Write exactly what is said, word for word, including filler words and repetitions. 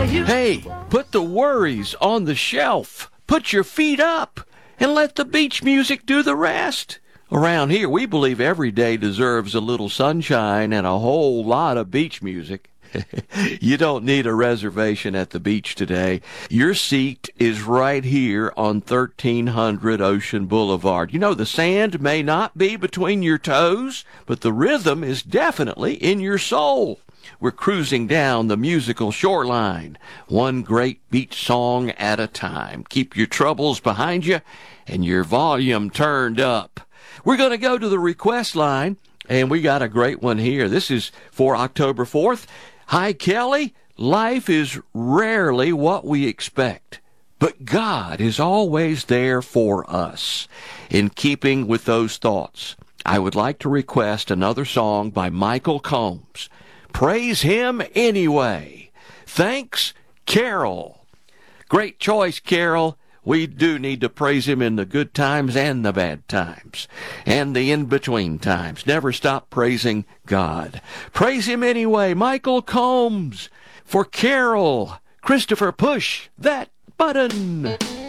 Hey, put the worries on the shelf. Put your feet up and let the beach music do the rest. Around here, we believe every day deserves a little sunshine and a whole lot of beach music. You don't need a reservation at the beach today. Your seat is right here on thirteen hundred Ocean Boulevard. You know, the sand may not be between your toes, but the rhythm is definitely in your soul. We're cruising down the musical shoreline, one great beach song at a time. Keep your troubles behind you and your volume turned up. We're going to go to the request line, and we got a great one here. This is for October fourth. Hi, Kelly. Life is rarely what we expect, but God is always there for us. In keeping with those thoughts, I would like to request another song by Michael Combs. Praise Him Anyway. Thanks, Carol. Great choice, Carol. We do need to praise Him in the good times and the bad times and the in-between times. Never stop praising God. Praise Him anyway. Michael Combs. For Carol. Christopher, push that button.